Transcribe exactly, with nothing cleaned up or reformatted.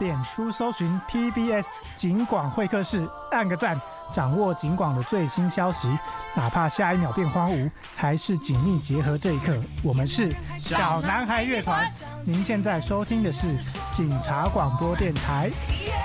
脸书搜寻 T B S 警广会客室，按个赞，掌握警广的最新消息。哪怕下一秒变荒芜，还是紧密结合这一刻。我们是小男孩乐团，您现在收听的是警察广播电台。